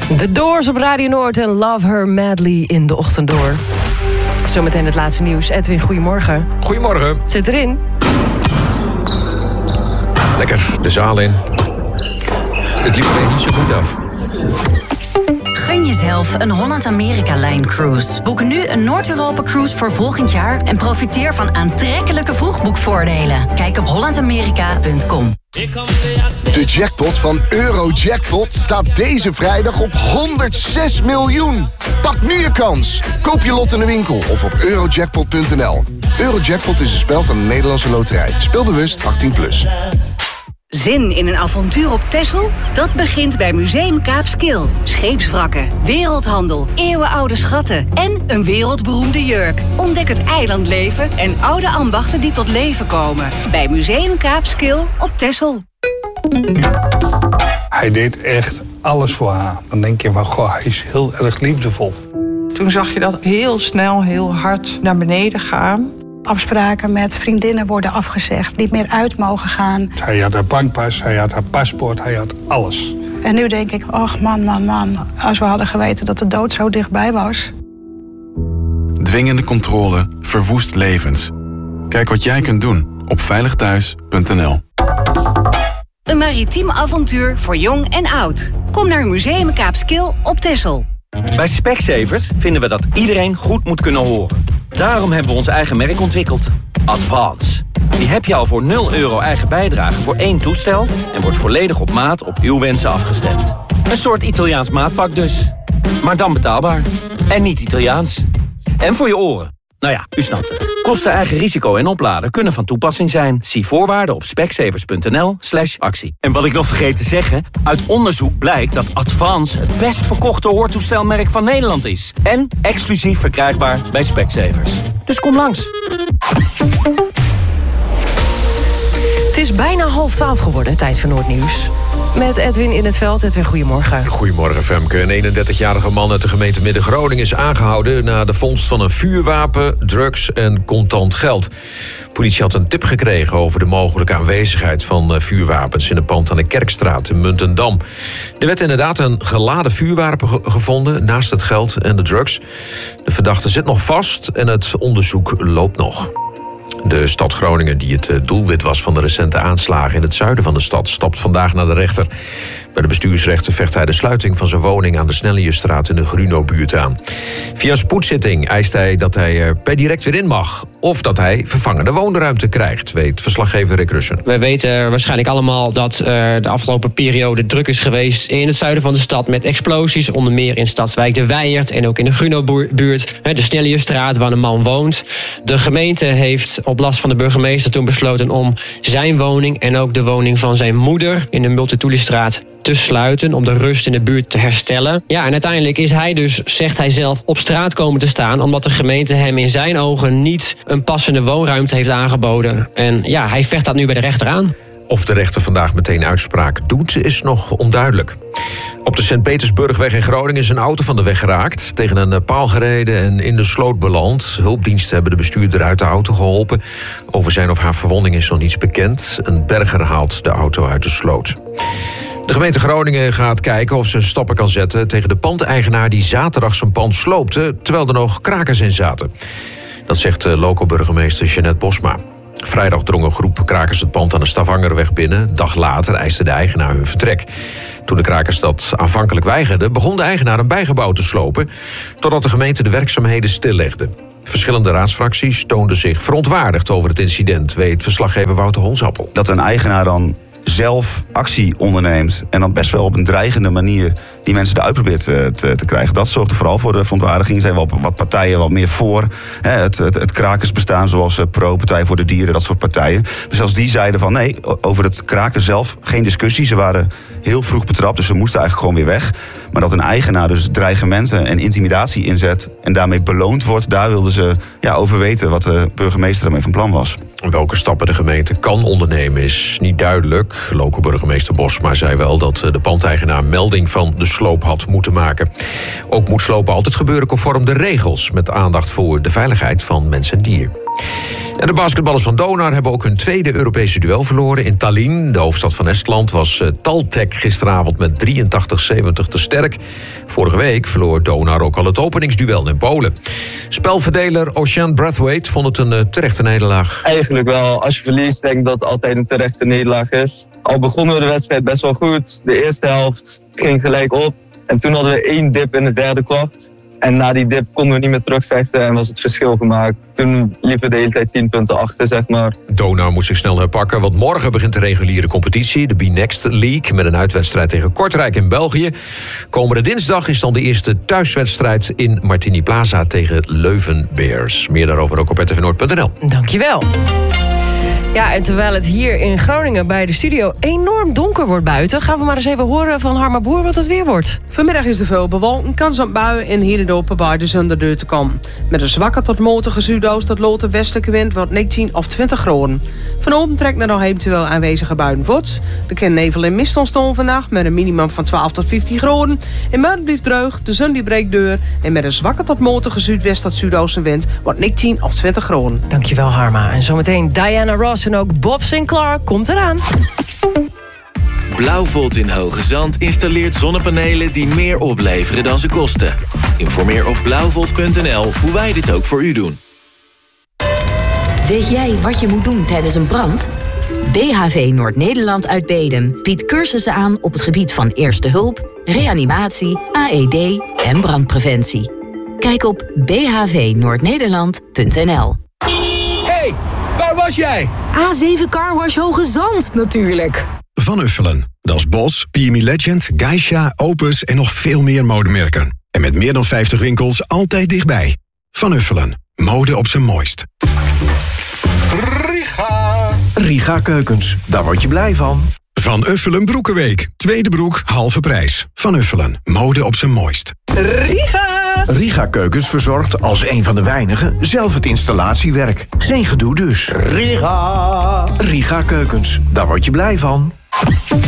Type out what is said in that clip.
The Doors op Radio Noord en Love Her Madly in de ochtend door. Zometeen het laatste nieuws. Edwin, goedemorgen. Goedemorgen. Zit erin. Lekker, de zaal in. Het liep alleen niet zo goed af. Gun jezelf een Holland-Amerika-lijn cruise. Boek nu een Noord-Europa-cruise voor volgend jaar en profiteer van aantrekkelijke vroegboekvoordelen. Kijk op hollandamerika.com. De jackpot van Eurojackpot staat deze vrijdag op 106 miljoen. Pak nu je kans. Koop je lot in de winkel of op eurojackpot.nl. Eurojackpot is een spel van de Nederlandse Loterij. Speel bewust 18+. Zin in een avontuur op Texel? Dat begint bij Museum Kaapskil. Scheepswrakken, wereldhandel, eeuwenoude schatten en een wereldberoemde jurk. Ontdek het eilandleven en oude ambachten die tot leven komen. Bij Museum Kaapskil op Texel. Hij deed echt alles voor haar. Dan denk je van, goh, hij is heel erg liefdevol. Toen zag je dat heel snel, heel hard naar beneden gaan. Afspraken met vriendinnen worden afgezegd, niet meer uit mogen gaan. Hij had haar bankpas, hij had haar paspoort, hij had alles. En nu denk ik, ach man, als we hadden geweten dat de dood zo dichtbij was. Dwingende controle verwoest levens. Kijk wat jij kunt doen op veiligthuis.nl. Een maritiem avontuur voor jong en oud. Kom naar Museum Kaapskil op Texel. Bij Specsavers vinden we dat iedereen goed moet kunnen horen. Daarom hebben we ons eigen merk ontwikkeld. Advance. Die heb je al voor €0 eigen bijdrage voor 1 toestel... en wordt volledig op maat op uw wensen afgestemd. Een soort Italiaans maatpak dus. Maar dan betaalbaar. En niet Italiaans. En voor je oren. Nou ja, u snapt het. Kosten, eigen risico en opladen kunnen van toepassing zijn. Zie voorwaarden op specsavers.nl/actie. En wat ik nog vergeet te zeggen... uit onderzoek blijkt dat Advance het best verkochte hoortoestelmerk van Nederland is. En exclusief verkrijgbaar bij Specsavers. Dus kom langs. Het is bijna 11:30 geworden, tijd voor Noordnieuws. Met Edwin in het veld. Edwin, goedemorgen. Goedemorgen, Femke. Een 31-jarige man uit de gemeente Midden-Groningen is aangehouden... na de vondst van een vuurwapen, drugs en contant geld. De politie had een tip gekregen over de mogelijke aanwezigheid van vuurwapens... in een pand aan de Kerkstraat in Muntendam. Er werd inderdaad een geladen vuurwapen gevonden... naast het geld en de drugs. De verdachte zit nog vast en het onderzoek loopt nog. De stad Groningen, die het doelwit was van de recente aanslagen in het zuiden van de stad, stapt vandaag naar de rechter. Bij de bestuursrechter vecht hij de sluiting van zijn woning aan de Snellierstraat in de Gruno-buurt aan. Via een spoedzitting eist hij dat hij er per direct weer in mag. Of dat hij vervangende woonruimte krijgt, weet verslaggever Rick Russen. We weten waarschijnlijk allemaal dat de afgelopen periode druk is geweest in het zuiden van de stad met explosies. Onder meer in Stadswijk de Wijert en ook in de Gruno-buurt. De Snellierstraat waar een man woont. De gemeente heeft op last van de burgemeester toen besloten om zijn woning en ook de woning van zijn moeder in de Multitoolistraat te sluiten om de rust in de buurt te herstellen. Ja, en uiteindelijk is hij dus, zegt hij zelf, op straat komen te staan omdat de gemeente hem in zijn ogen niet een passende woonruimte heeft aangeboden. En ja, hij vecht dat nu bij de rechter aan. Of de rechter vandaag meteen uitspraak doet, is nog onduidelijk. Op de Sint-Petersburgweg in Groningen is een auto van de weg geraakt. Tegen een paal gereden en in de sloot beland. Hulpdiensten hebben de bestuurder uit de auto geholpen. Over zijn of haar verwonding is nog niets bekend. Een berger haalt de auto uit de sloot. De gemeente Groningen gaat kijken of ze stappen kan zetten tegen de pandeigenaar die zaterdag zijn pand sloopte, terwijl er nog krakers in zaten. Dat zegt loco-burgemeester Jeanette Bosma. Vrijdag drong een groep krakers het pand aan de Stavangerweg binnen. Een dag later eiste de eigenaar hun vertrek. Toen de krakers dat aanvankelijk weigerden, begon de eigenaar een bijgebouw te slopen, totdat de gemeente de werkzaamheden stillegde. Verschillende raadsfracties toonden zich verontwaardigd over het incident, weet verslaggever Wouter Holsappel. Dat een eigenaar dan zelf actie onderneemt en dan best wel op een dreigende manier die mensen eruit probeert te krijgen. Dat zorgt er vooral voor de verontwaardiging. Er zijn wel wat partijen wat meer voor het krakersbestaan, zoals Pro, Partij voor de Dieren, dat soort partijen. Dus zelfs die zeiden van nee, over het kraken zelf geen discussie. Ze waren heel vroeg betrapt, dus ze moesten eigenlijk gewoon weer weg. Maar dat een eigenaar dus dreigementen en intimidatie inzet en daarmee beloond wordt, daar wilden ze over weten wat de burgemeester ermee van plan was. Welke stappen de gemeente kan ondernemen is niet duidelijk. Loco-burgemeester Bosma zei wel dat de pandeigenaar melding van de sloop had moeten maken. Ook moet slopen altijd gebeuren conform de regels, met aandacht voor de veiligheid van mens en dier. En de basketballers van Donar hebben ook hun tweede Europese duel verloren. In Tallinn, de hoofdstad van Estland, was Taltek gisteravond met 83-70 te sterk. Vorige week verloor Donar ook al het openingsduel in Polen. Spelverdeler Ocean Brathwaite vond het een terechte nederlaag. Eigenlijk wel. Als je verliest, denk ik dat het altijd een terechte nederlaag is. Al begonnen we de wedstrijd best wel goed. De eerste helft ging gelijk op. En toen hadden we 1 dip in het derde kwart. En na die dip konden we niet meer terugvechten en was het verschil gemaakt. Toen liepen we de hele tijd 10 punten achter, zeg maar. Donar moet zich snel herpakken, want morgen begint de reguliere competitie. De B-Next League met een uitwedstrijd tegen Kortrijk in België. Komende dinsdag is dan de eerste thuiswedstrijd in Martini Plaza tegen Leuven Bears. Meer daarover ook op rtvnoord.nl. Dankjewel. Ja, en terwijl het hier in Groningen bij de studio enorm donker wordt buiten, gaan we maar eens even horen van Harma Boer wat het weer wordt. Vanmiddag is er veel bewolking, kans op buien en hier en daar bij de zon de deur te komen. Met een zwakke tot matige zuidoost tot lote westelijke wind wordt 19 of 20 graden. Vanavond trekt naar nog eventueel aanwezige buien voort. Er kan nevel en mist ontstaan vannacht met een minimum van 12 tot 15 graden. En morgen blijft droog, de zon die breekt deur en met een zwakke tot matige zuidwest tot zuidoostenwind wordt 19 of 20 graden. Dankjewel Harma. En zometeen Diana Ross en ook Bob Sinclair komt eraan. Blauwvolt in Hoge Zand installeert zonnepanelen die meer opleveren dan ze kosten. Informeer op blauwvolt.nl hoe wij dit ook voor u doen. Weet jij wat je moet doen tijdens een brand? BHV Noord-Nederland uit Bedum biedt cursussen aan op het gebied van eerste hulp, reanimatie, AED en brandpreventie. Kijk op bhvnoordnederland.nl. Hey, waar was jij? A7 Carwash Hoge Zand, natuurlijk. Van Uffelen. Dat is Bos, PME Legend, Geisha, Opus en nog veel meer modemerken. En met meer dan 50 winkels altijd dichtbij. Van Uffelen. Mode op zijn mooist. Riga Keukens, daar word je blij van. Van Uffelen Broekenweek. Tweede broek, halve prijs. Van Uffelen. Mode op zijn mooist. Riga Keukens verzorgt als een van de weinigen zelf het installatiewerk. Geen gedoe dus. Riga Keukens, daar word je blij van.